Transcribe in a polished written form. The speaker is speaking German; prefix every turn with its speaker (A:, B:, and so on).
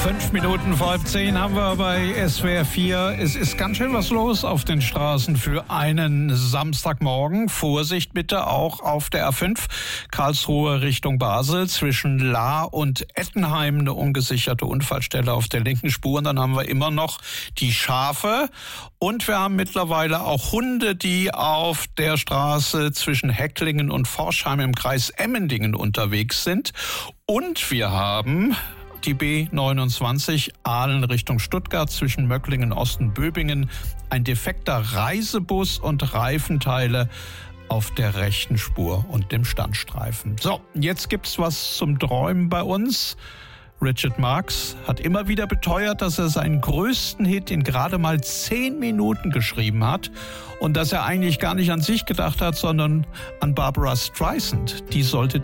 A: 5:05 haben wir bei SWR 4. Es ist ganz schön was los auf den Straßen für einen Samstagmorgen. Vorsicht bitte auch auf der A5 Karlsruhe Richtung Basel zwischen Lahr und Ettenheim. Eine ungesicherte Unfallstelle auf der linken Spur. Und dann haben wir immer noch die Schafe. Und wir haben mittlerweile auch Hunde, die auf der Straße zwischen Hecklingen und Forchheim im Kreis Emmendingen unterwegs sind. Und wir haben die B29 Aalen Richtung Stuttgart zwischen Möcklingen, Osten, Böbingen. Ein defekter Reisebus und Reifenteile auf der rechten Spur und dem Standstreifen. So, jetzt gibt's was zum Träumen bei uns. Richard Marx hat immer wieder beteuert, dass er seinen größten Hit in gerade mal 10 Minuten geschrieben hat und dass er eigentlich gar nicht an sich gedacht hat, sondern an Barbra Streisand. Die sollte